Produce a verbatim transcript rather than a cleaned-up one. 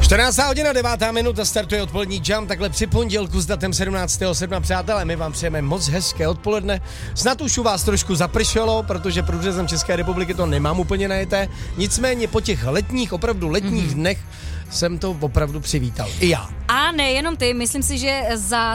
čtrnáctá hodina, devátá minuta, startuje odpolední jump, takhle při pondělku s datem sedmnáctého srpna. Přátelé, my vám přejeme moc hezké odpoledne. Snad už u vás trošku zapršelo, protože průřezem České republiky to nemám úplně najeté. Nicméně po těch letních, opravdu letních mm-hmm. dnech jsem to opravdu přivítal. I já. A nejenom ty, myslím si, že za